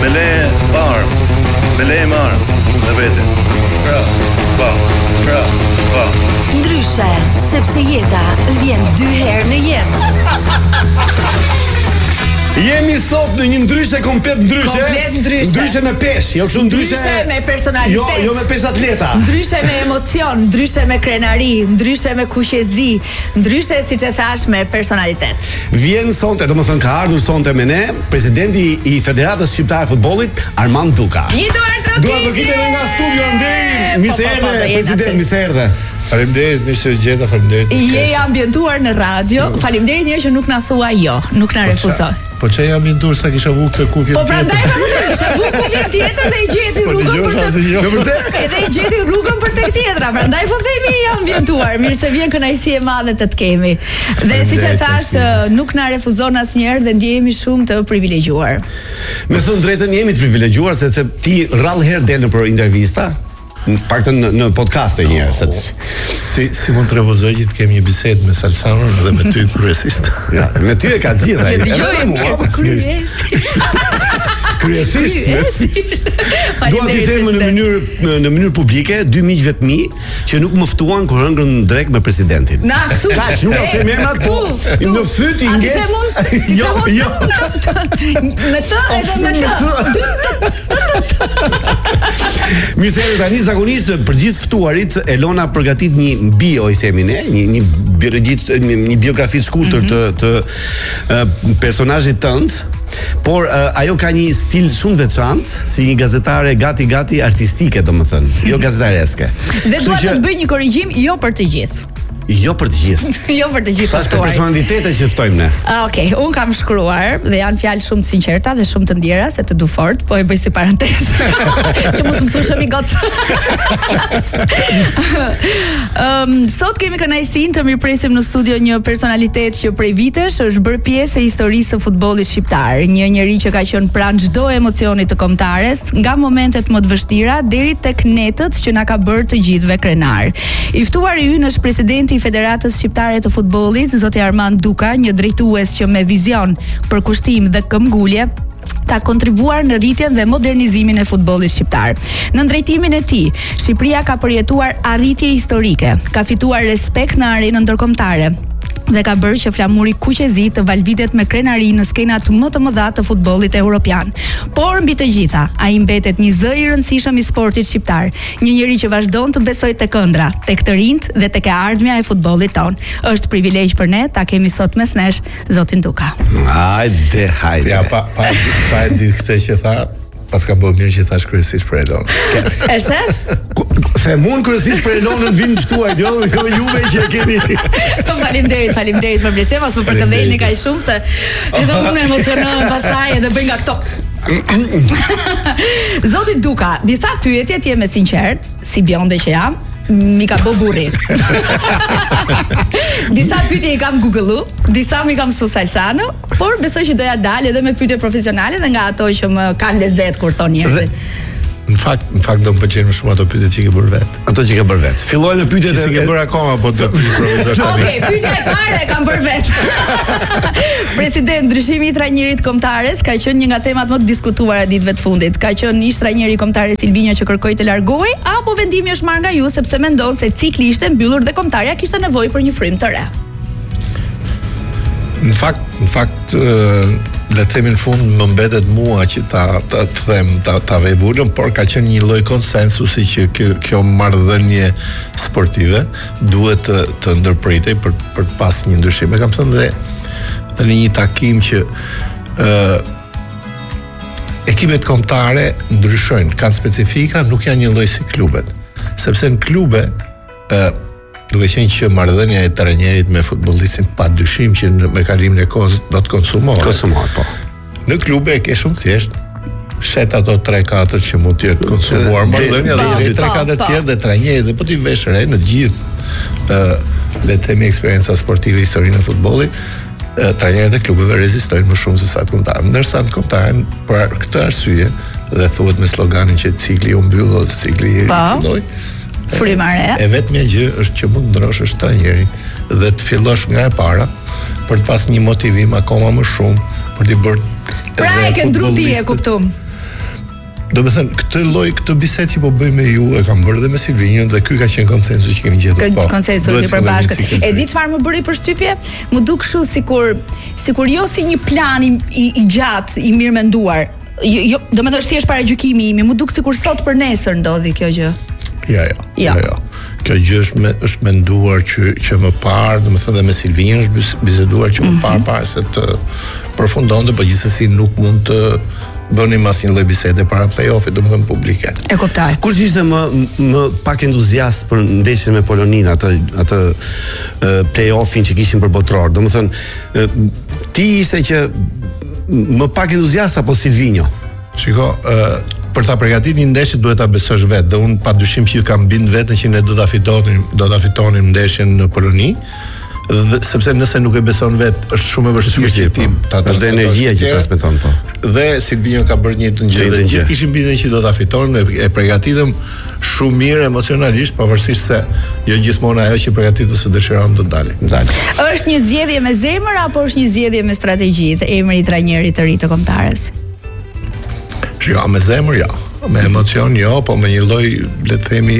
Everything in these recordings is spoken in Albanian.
Me le parë, me le marë, dhe vete. Pra. Ndryshe, sepse jeta vjen 2 herë në jetë. Jemi sot në një ndryshe komplet ndryshe. Ndryshe me peshë, jo kështu ndryshe me personalitet. Jo me peshë atleta. Ndryshe me emocion, ndryshe me krenari, ndryshe me kuqezi, ndryshe siç e thash me personalitet. Vjen sonte, domethënë ka ardhur sonte me ne presidenti i Federatës Shqiptare Futbollit, Armand Duka. Dua të kite nga studio Andrej. Mirë se erdhe, president, mirë se erdhe. Faleminderit, mirë se u gjeta, faleminderit. Je ambientuar në radio. Faleminderit njëherë që nuk na thua jo, nuk na refuzon. Po çe jam ambientuar sa kisha vu këtë kufje. Po prandaj kisha vu kufje tjetër dhe i gjeti rrugën për të. Edhe i gjeti rrugën për tek tjetra. Prandaj po themi je ambientuar. Mirë se vjen kënaqësi e madhe të të kemi. Dhe siç e thash, nuk na refuzon asnjëherë dhe ndjehemi shumë të privilegjuar. Me thënë drejtën jemi të privilegjuar sepse ti rrallë herë del nëpër intervista. Në paktën në podcast e njëherë. Si mund të refuzoj që të kemi një bisedë me Salsanon dhe me ty kryesisht. Ja, me ty e ka gjitha. Kryesisht. Dua t'i them në mënyrë publike dy miqve të mi që nuk më ftuan kur hëngrën drek me presidentin. Na këtu. Kaç nuk ka them emrat, po në fyt i ngjes. Jo. Me të edhe me të. Mirë se tani zakonisht për gjithë ftuarit Elona përgatit një bio, i themi ne, një biografi të shkurtër të personazhit tënd. Por ajo ka një stil shumë veçantë, si një gazetare gati artistike, domethënë, jo gazetareske. Dhe dua të bëj një korrigjim, jo për të gjithë. Jo për të gjithë. Jo për të gjithë. Tash për personalitete që ftojmë ne. Okej, un kam shkruar dhe janë fjalë shumë të sinqerta dhe shumë të ndjera se të du fort, po e bëj si parantezë. Që mos më thushëm i got. Sot kemi kënaqësinë të mirpresim në studio një personalitet që prej vitesh është bërë pjesë e historisë së futbollit shqiptar, një njerëz që ka qenë pranë çdo emocioni të kombëtares, nga momentet më të vështira deri tek netët që na ka bërë të gjithëve krenar. I ftuari ynë është presidenti i Federatës Shqiptare të Futbollit, zoti Armand Duka, një drejtues që me vizion, përkushtim dhe këmbgulje ka kontribuar në rritjen dhe modernizimin e futbollit shqiptar. Në drejtimin e tij, Shqipëria ka përjetuar arritje historike, ka fituar respekt në arenën ndërkombëtare dhe ka bërë që flamuri kuqezi të valvitet me krenari në skenat më të mëdha të futbollit evropian. Por mbi të gjitha, ai mbetet një zë i rëndësishëm i sportit shqiptar, një njerëz që vazhdon të besojë tek ëndra, tek të rinjt dhe tek e ardhmja e futbollit ton. Është privilegj për ne ta kemi sot mes nesh zotin Duka. Hajde. Ja, pa e ditë këtë që tha, pas ka bërë mirë që thash kryesisht për Elon. E shef? Themun kryesisht për Elonën vinë ftuar, jo juve që e keni. Faleminderit për blesim, mos më përkëndheni kaq shumë se edhe unë emocionohem pastaj edhe bëj nga këto. Zoti Duka, disa pyetje ti je me sinqert, si bjonde që jam, mi ka bë burri. Disa pyetje i kam Google-u, disa mi kam su Salsano, por besoj që doja dalë edhe me pyetje profesionale dhe nga ato që më kanë lezet kur thon njerëzit. Në fakt do më pëlqejnë shumë ato pyetje që ke bërë vet. Ato që ke bërë vet. Filloj me pyetjet që ke bërë akoma, po do pyet profesor tani. Okej, pyetja e parë e kam bërë vet. President, ndryshimi i trajnerit kombëtares ka qenë një nga temat më të diskutuara ditëve të fundit. Ka qenë ish trajneri kombëtar Silvinja që kërkoi të largohej, apo vendimi është marrë nga ju sepse mendon se cikli ishte mbyllur dhe kombëtarja kishte nevojë për një frym të re? Në fakt le të themi në fund më mbetet mua që ta vej vullën, por ka qenë një lloj konsensusi që kjo marrëdhënie sportive duhet të ndërpritej për të pas një ndryshim. E kam thënë dhe në një takim që ekipet kombëtare ndryshojnë, kanë specifika, nuk janë një lloj si klubet. Sepse në klube duke qenë që marrëdhënia e trajnerit me futbollistin pa dyshim që me kalimin e kohës do të konsumohet. Po. Në klube e ke shumë thjesht shet ato 3-4 që mund të jetë konsumuar marrëdhënia dhe 3-4 tjerë dhe trajneri dhe po ti vesh re në gjithë le të themi eksperienca sportive historinë e futbollit, trajnerët e klubeve rezistojnë më shumë se sa të kombëtarët. Ndërsa në kombëtarën për këtë arsye dhe thuhet me sloganin që cikli u mbyll ose cikli i ri filloi. Frymare. E vetmja gjë është që mund ndrosh është trajneri dhe të fillosh nga e para për të pas një motivim akoma më shumë për t'i bërë. Pra e ke ndru ti e kuptum. Do të thënë këtë bisedë që po bëj me ju e kam bërë dhe me Silvinjon dhe ky ka qenë konsensusi që kemi gjetur. Konsensusi përbashkët. E di çfarë më bëri përshtypje? Më duk kështu sikur jo si një plan i gjatë, i mirë menduar. Jo, domethënë thjesht paragjykimi im, më duk sikur sot për nesër ndodhi kjo gjë. Ja. Kjo gjë është menduar që më parë, domethënë dhe me Silvinjon është biseduar që më parë se të përfundonte, por gjithsesi nuk mund të bënim asnjë lloj bisede para play-offit, domethënë publike. E kuptoj. Kush ishte më pak entuziast për ndeshjen me Poloninë, atë play-offin që kishin për botror? Domethënë ti ishte që më pak entuziast apo Silvinjo? Shiko, për ta përgatitur një ndeshje duhet ta besosh vetë, dhe unë padyshim që kam bind veten që ne do ta fitonim ndeshjen në Poloni. Dhe sepse nëse nuk e beson vet është shumë e vështirë që ti ta është energjia që transmeton po. Dhe Silvinjo ka bërë një të gjë dhe gjithë kishin bindjen që do ta fitonin, e përgatitëm shumë mirë emocionalisht, pavarësisht se jo gjithmonë ajo që përgatitëm se dëshiron të dalë. Është një zgjedhje me zemër apo është një zgjedhje me strategji, emri i trajnerit të ri të kombëtarës? Jo, me zemër jo, me emocion jo, po me një lloj, le të themi,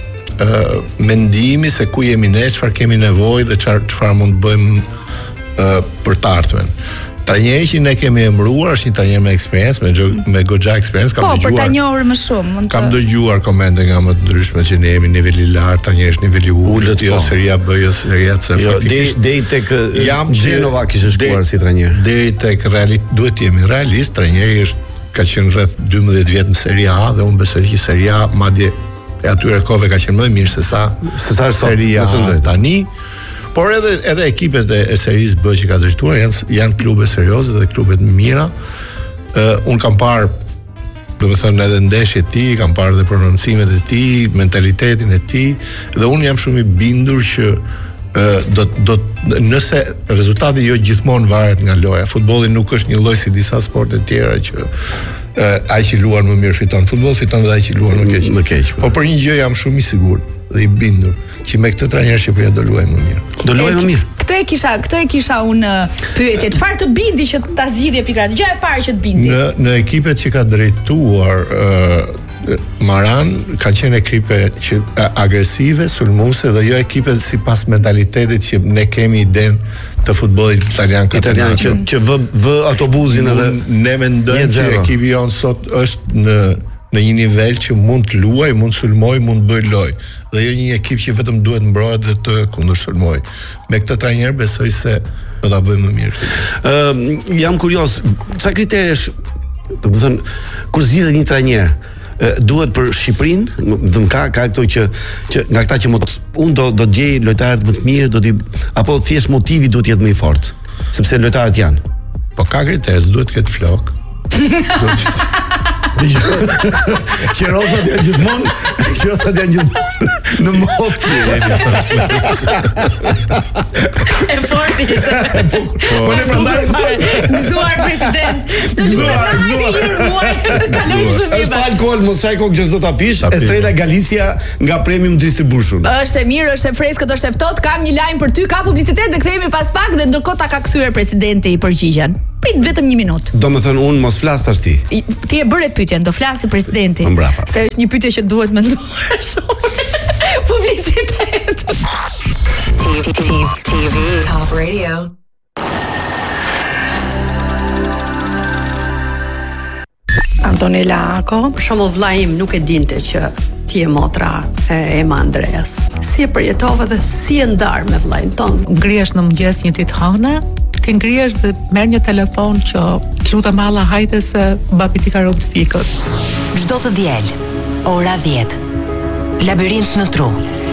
mendimi se ku jemi ne, çfarë kemi nevojë dhe çfarë mund të bëjmë për të ardhmen. Trajneri që ne kemi emëruar është një trajner me eksperiencë, me goxha eksperiencë, kam dëgjuar. Po, për ta njohur më shumë, kam dëgjuar komente nga më të ndryshme që ne jemi niveli i lartë, trajneri është niveli i ulët, jo seria B, jo seria C. Deri tek Genova kishte shkuar si trajner. Deri tek duhet të jemi realist, trajneri ka qenë rreth 12 vjet në Serie A dhe unë besoj që Seria A madje e atyre kohëve ka qenë më mirë se sa Seria A tani. Por edhe ekipet e serisë B që ka drejtuar janë klube serioze dhe klube të mira. Un kam parë, domethënë edhe ndeshjet e tij, kam parë edhe prononcimet e tij, mentalitetin e tij dhe un jam shumë i bindur që nëse rezultati jo gjithmonë varet nga loja. Futbolli nuk është një lloj si disa sporte të tjera që ai që luan më mirë fiton. Futbolli fiton edhe ai që luan më keq. Po për një gjë jam shumë i sigurt dhe i bindur që me këtë trajner Shqipëria do luajë më mirë. Do luajë më mirë. Këtë e kisha unë pyetje. Çfarë të bindi që ta zgjidhje pikërisht? Gjëja e parë që të bindi. Në ekipet që ka drejtuar Maran ka qenë ekipe që agresive, sulmuese dhe jo ekipet sipas mentalitetit që ne kemi idenë të futbollit italian që vë autobusin edhe ne mendojmë që ekipi jon sot është në një nivel që mund të luajë, mund të sulmojë, mund të bëjë lojë dhe jo një ekip që vetëm duhet mbrohet dhe të kundërshërmojë. Me këtë trajner besoj se do ta bëjmë më mirë. Jam kurioz, çfarë kriteresh, do të thënë, kur zgjidhet një trajner, duhet për Shqipërinë, dhe ka këto që nga këta që unë do të gjej lojtarët më të mirë, apo thjesht motivi duhet të jetë më i fortë, sepse lojtarët janë. Po ka kriterë, duhet të ketë flok. Qerosat janë gjithmonë në motë. E fortë ishte. Po ne prandaj gëzuar president. Të është alkool, mos çaj kokë që s'do ta pish. Estrela Galicia nga Premium Distribution. Është e mirë, është e freskët, është e ftohtë. Kam një lajm për ty, ka publicitet dhe kthehemi pas pak dhe ndërkohë ta ka kthyer presidenti i përgjigjen. Prit vetëm një minutë. Do më thënë unë mos flas tash ti. Ti e bëre pyetjen, do flasi presidenti. Se është një pyetje që duhet menduar shumë. Publicitet. TV Top Radio. Antonella Ako, për shembull vllai im nuk e dinte që ti je motra e Ema Andreas. Si e përjetove dhe si e ndar me vllain ton? Ngrihesh në mëngjes një ditë hënë, ti ngrihesh dhe merr një telefon që të lutem alla hajde se babi ti ka rënë të fikët. Çdo të diel, ora 10. Labirint në tru.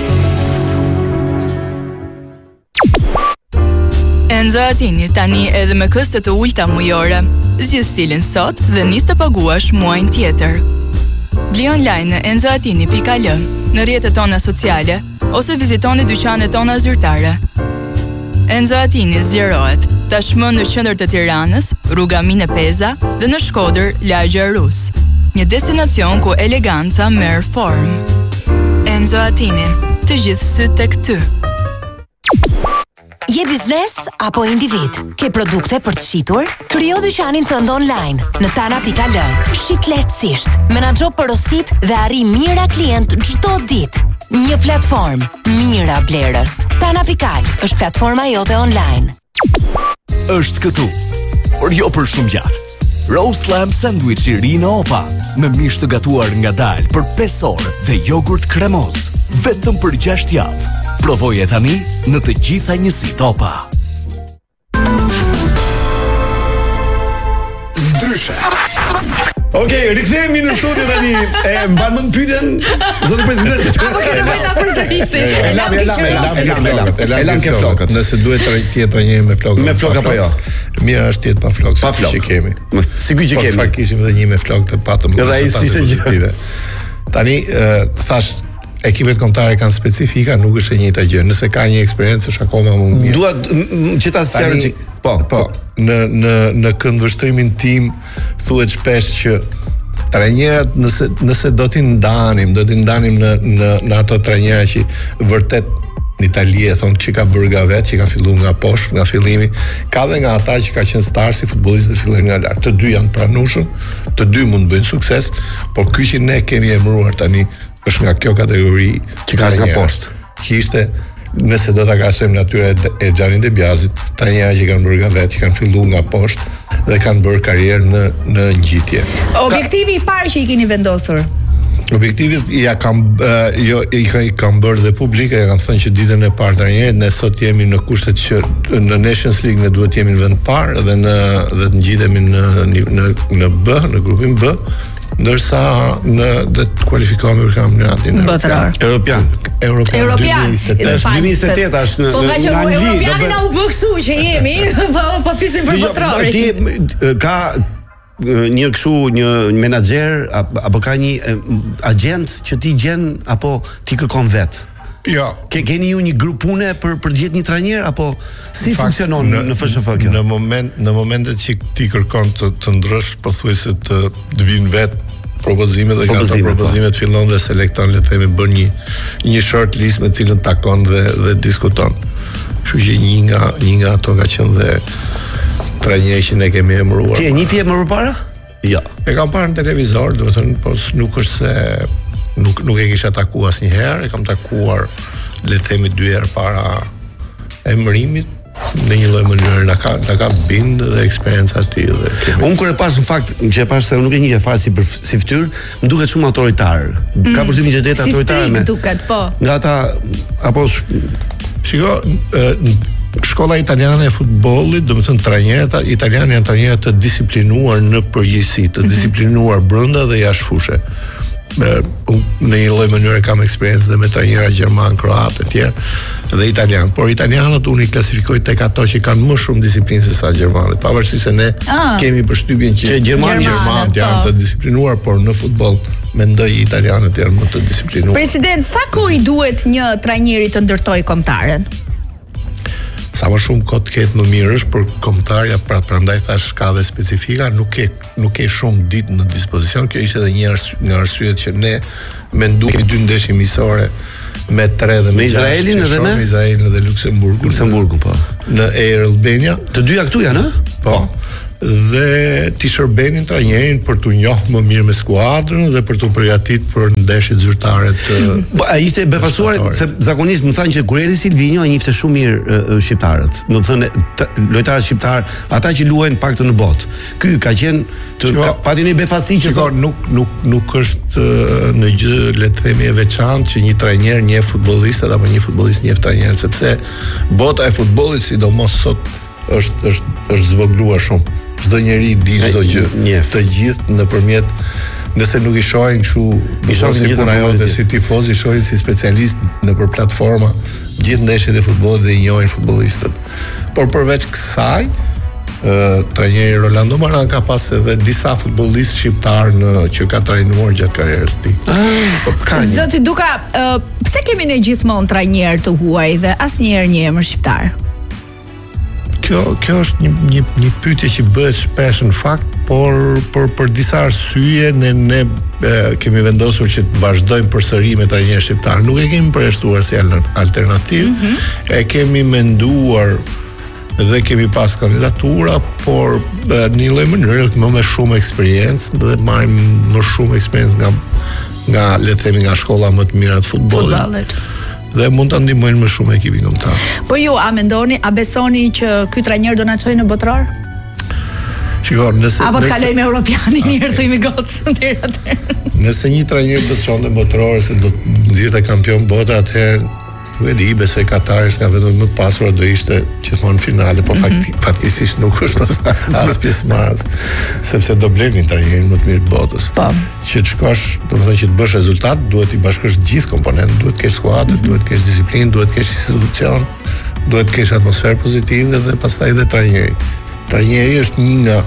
Enzo Attini tani edhe me këste të ulta mujore. Zgjidh stilin sot dhe nis të paguash muajin tjetër. Bli online në enzoatini.al, në rrjetet tona sociale ose vizitoni dyqanet tona zyrtare. Enzo Attini zgjerohet tashmë në qendër të Tiranës, rruga Mine Peza dhe në Shkodër, lagja Rus. Një destinacion ku eleganca merr formë. Enzo Attini, të gjithë syt tek ty. Je biznes apo individ, ke produkte për të shitur? Krijo dyqanin tënd online në tana.al. Shit lehtësisht, menaxho porositë dhe arri mira klient çdo ditë. Një platformë, mira blerës. Tana.al është platforma jote online. Është këtu, por jo për shumë gjatë. Roast lamb sandwich i ri në Opa, me mish të gatuar nga dalë për 5 orë dhe jogurt kremos, vetëm për 6 javë. Provoje tani në të gjitha njësitë Opa. Ndryshe. Okej, rikthehemi në studio tani. E mban mend pyetjen, zoti president. Apo ke nevojë ta përsërisësh? Elam ke flokët. Nëse duhet të jetë një me flokë. Me flokë apo jo? Mirë është jetë pa flokë. Pa flokë që kemi. Sigurisht që kemi. Po fakt kishim edhe një me flokë të patëm. Edhe ai si gjë. Tani thash ekipet kombëtare kanë specifika, nuk është e njëjta gjë. Nëse ka një eksperiencë është akoma më mirë. Dua që ta sqaroj. Po. Në këndvështrimin tim thuhet shpesh që trajnerët nëse do t'i ndanim në ato trajnera që vërtet në Itali e thonë që ka bërë nga vetë, që ka filluar nga poshtë, nga fillimi, ka dhe nga ata që ka qenë star si futbollistë dhe fillojnë nga lart. Të dy janë pranueshëm, të dy mund bëjnë sukses, por ky që ne kemi emëruar tani është nga kjo kategori që ka nga poshtë. Që ishte, nëse do ta krahasojmë natyrën e Xhanit Debiazit, trajnera që kanë bërë nga vetë, që kanë filluar nga poshtë dhe kanë bërë karrierë në ngjitje. Objektivi i parë që i keni vendosur. Objektivit i kam bërë dhe publika, ja kam thënë që ditën e parë trajnerit, ne sot jemi në kushtet që në Nations League ne duhet jemi në vend parë dhe të ngjitemi në B, në grupin B, ndërsa dhe të kualifikohemi për kampionatin Europian. Europian 2028 është në Angli. Po Europiani na u bë kështu që jemi, po pyesim për botrorin. Ti ka një menaxher apo ka një agent që ti gjen apo ti kërkon vet? Jo. Keni ju një grup pune për të gjetur një trajner apo si funksionon në FSHF kjo? Në momentet që ti kërkon të ndrosh pothuajse të vinë vet propozimet dhe nga ato propozimet fillon dhe selekton, le të themi, bën një short list me cilën takon dhe diskuton. Kështu që një nga ato ka qenë dhe trajneri që ne kemi emëruar. Ti e njihje më përpara? Jo. E kam parë në televizor, do të thënë, po nuk është se nuk e kisha takuar asnjëherë, e kam takuar le të themi 2 herë para emërimit. Në një lloj mënyrë na ka bind dhe eksperjenca e tij dhe unë kur e pas në fakt që e pas se nuk e njeh fare si fytyrë, më duket shumë autoritar. Ka përshtypjen që është autoritar me. Si duket, po. Nga ata apo shiko, shkolla italiane e futbollit, domethënë trajnerët italianë janë trajnerë të disiplinuar në përgjithësi, të disiplinuar brenda dhe jashtë fushë. Në një lloj mënyre kam eksperiencë dhe me trajnera gjerman, kroat e tjerë dhe italian, por italianët unë i klasifikoj tek ato që kanë më shumë disiplinë se sa gjermanët, pavarësisht se ne kemi përshtypjen që gjermanët janë të disiplinuar, por në futboll mendoj italianët janë më të disiplinuar. President, sa kohë i duhet një trajneri të ndërtojë kombëtaren? Sa më shumë kohë të ketë më mirë është, por kombëtarja prandaj thash ka dhe specifika, nuk ke shumë ditë në dispozicion. Kjo ishte edhe një nga arsyet që ne menduam 2 ndeshje miqësore me 3 dhe me Izraelin edhe me Izraelin dhe Luksemburgun, po. Në Air Albania. Të dyja këtu janë, ë? Po. Dhe ti shërbenin trajnerin për t'u njohë më mirë me skuadrën dhe për t'u përgatit për ndeshjet zyrtare të. Ai ishte befasuar se zakonisht më thanë që Kureli Silvinho e njihte shumë mirë shqiptarët. Do të thënë lojtarët shqiptar, ata që luajnë paktën në botë. Ky ka qenë pati një befasi që nuk është në gjë, le të themi, e veçantë që një trajner njeh futbollistët apo një futbollist njeh trajnerin, sepse bota e futbollit sidomos sot është zvogluar shumë. Çdo njeri di çdo gjë, të gjithë nëpërmjet, nëse nuk i shohin kështu, i shohin si puna jote si tifoz, i shohin si specialist nëpër platforma gjithë ndeshjet e futbollit dhe i njohin futbollistët. Por përveç kësaj, trajneri Rolando Maran ka pas edhe disa futbollistë shqiptar që ka trajnuar gjatë karrierës së tij. Zoti Duka, pse kemi ne gjithmonë trajner të huaj dhe asnjëherë një emër shqiptar? Kjo është një pyetje që bëhet shpesh në fakt. por për disa arsye ne kemi vendosur që të vazhdojmë përsëri me trajner shqiptar. Nuk e kemi përjashtuar si alternativë, e kemi menduar dhe kemi pas kandidatura, por në një lloj mënyrë më shumë eksperiencë dhe marrim më shumë eksperiencë nga le të themi nga shkolla më të mira të futbollit. Dhe mund ta ndihmojnë më shumë ekipin kombëtar. Po ju a mendoni, a besoni që ky trajner do na çojë në botëror? Shikoj, apo të kalojmë europianin një herë themi gocë deri atëherë. Nëse një trajner do të çonte botëror se do të nxirrte kampion bote, atëherë nuk e di, besoj Katari është nga vetëm më të pasura, do ishte gjithmonë finale, po faktikisht nuk është as pjesëmarrës, sepse do blen një trajner më të mirë të botës. Po. Që të shkosh, domethënë që të bësh rezultat, duhet i bashkosh gjithë komponentët, duhet të kesh skuadër, duhet të kesh disiplinë, duhet të kesh institucion, duhet të kesh atmosferë pozitive dhe pastaj edhe trajneri. Trajneri është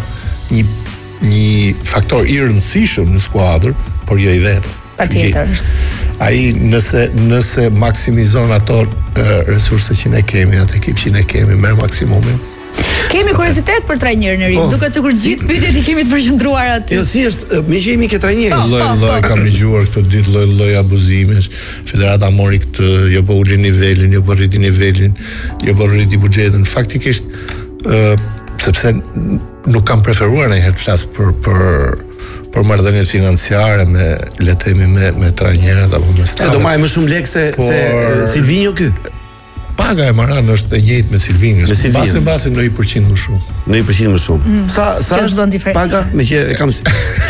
një faktor i rëndësishëm në skuadër, por jo i vetë. Patjetër. Ai nëse maksimizon ato resurse që ne kemi, atë ekip që ne kemi, merr maksimumin. Kemi kuriozitet për trajnerin e ri, duket sikur gjithë pyetjet i kemi të përqendruar aty. Jo, si është, me që jemi ke trajneri. Lloj kam dëgjuar këto ditë lloj abuzimesh. Federata mori këtë, jo po uli nivelin, jo po rriti nivelin, jo po rriti buxhetin. Faktikisht sepse nuk kam preferuar ndonjëherë të flas për marrëdhëniet financiare me le të themi me trajnerët apo me stafin. Se do marrë më shumë lekë se Silvinho ky. Paga e Maran është e njëjtë me Silvinho. Base në 1% më shumë. Në 1% më shumë. Sa është paga me që e kam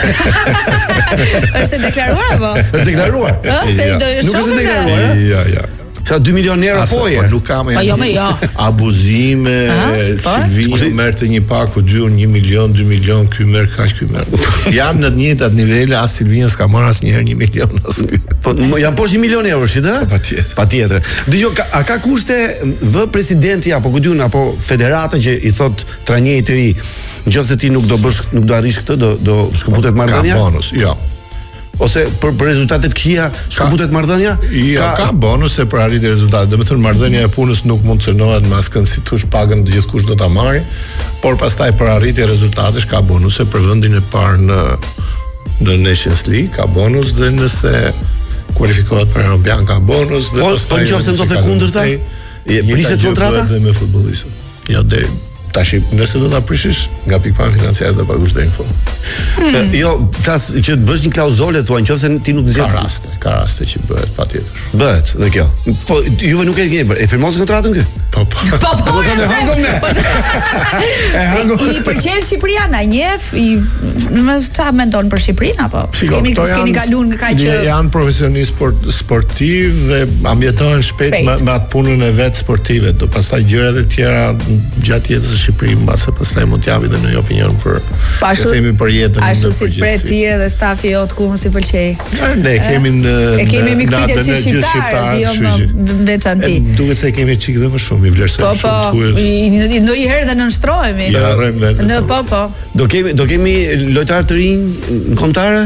Është deklaruar apo? Është deklaruar. Se do nuk është deklaruar. Ja. Sa 2 milion euro poje. Nuk kam jo. Abuzime, Silvinho merrte një paku 1 milion, 2 milion, ky merr kaq, ky merr. Janë në të njëjtat nivele, as Silvinho s'ka marrë asnjëherë 1 milion as ky. Po janë poshtë 1 milion euro, shit, ha? Patjetër. Dgjoj, a ka kushte vë presidenti apo kujtun apo federata që i thot trajneri i ri, nëse ti nuk do arrish këtë, do shkëputet marrëdhënia? Ka bonus, jo. Ose për rezultatet këqija shkëputet marrëdhënia? Jo, ka bonus për arritje rezultate. Domethënë marrëdhënia e punës nuk mund të cënohet me askënd si tush pagën të gjithkush do ta marrë, por pastaj për arritje rezultatesh ka bonuse për vendin e parë në Nations League, ka bonus dhe nëse kualifikohet për European ka bonus dhe pastaj. Po nëse do të kundërta, prishet kontrata dhe me futbollistët. Jo deri tash nëse do ta prishish nga pikpamja financiare do pagush deri në fund. Jo, flas që të bësh një klauzole thua nëse ti nuk nxjerr. Ka raste që bëhet patjetër. Bëhet dhe kjo. Po juve nuk e keni, e firmos kontratën kë? Po. Po thonë hangom ne. E hangom. I pëlqen Shqipëriana, njeh, më çfarë mendon për Shqipërinë apo? Keni kaluar nga kaq që janë profesionistë sportiv dhe ambjetohen shpejt me atë punën e vet sportive. Do pastaj gjërat e tjera gjatë jetës së Shqipërisë mbase pastaj mund t'japi dhe në një opinion për të themi për jetën. Ashtu si pret ti edhe stafi jot ku mos i pëlqej. Ne kemi kemi mikpritje si shqiptar, jo më veçanti. Duket se kemi çik dhe më shumë i vlerësojmë shumë. Po, ndonjëherë dhe nënshtrohemi. Po. Do kemi lojtar të rinj në kombëtare?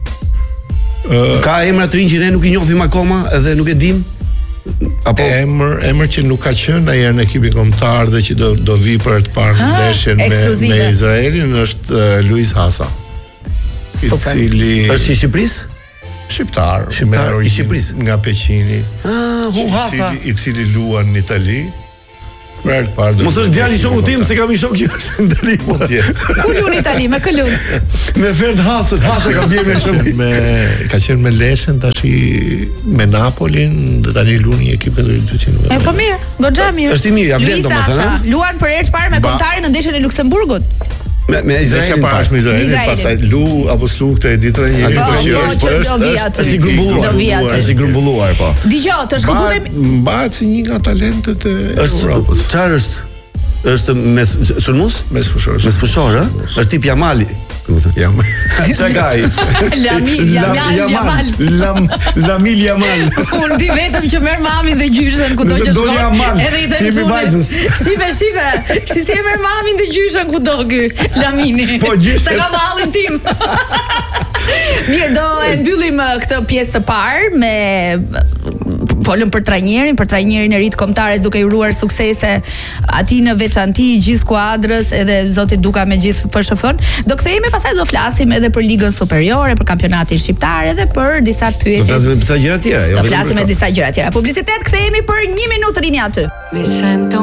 Ka emra të rinj që ne nuk i njohim akoma edhe nuk e dim? Apo emër që nuk ka qenë ai në ekipin kombëtar dhe që do vi për të parë ndeshjen me Izraelin është Luis Hasa. I cili është i Shqipërisë? Shqiptar i Shqipërisë nga Peqini. Hasa i cili luan në Itali. Mos është djali shoku tim se kam i shok që është në Itali. Ku luan në Itali me kë luan? Me Ferd Hasa ka bërë me shumë. Ka qenë me Leshën, tash me Napolin, dhe tani luan një ekip këtë 200. Po mirë, goxha mirë. Është i mirë, ja blen domethënë. Luan për herë të parë me kombëtarin në ndeshjen e Luksemburgut. Me Izraelin pas me Izraelin, pastaj apo slu këtë e ditë trajneri është i grumbulluar po. Dgjoj, të shkëputem mbahet si një nga talentet e Europës. Çfarë është? Është me sulmus? Mes fushor. Mes fushor, ë? Është tip Jamali. Jamal. Çagaj. Lamil Jamal. Unë di vetëm që merr mamin dhe gjyshen kudo që shkon. Edhe i them çunë. Shive. Si merr mamin dhe gjyshen kudo ky Lamini. Po gjyshen. Sa ka vallin tim. Mirë, do e mbyllim këtë pjesë të parë me folëm për trajnerin e ri të kombëtares duke i uruar suksese atij në veçanti gjithë skuadrës edhe zoti Duka me gjithë FSHF-n. Do kthehemi pastaj do flasim edhe për ligën superiore, për kampionatin shqiptar edhe për disa pyetje. Do flasim me disa gjëra tjera, do flasim me disa gjëra tjera. Publicitet, kthehemi për 1 minutë rini aty. Mi sento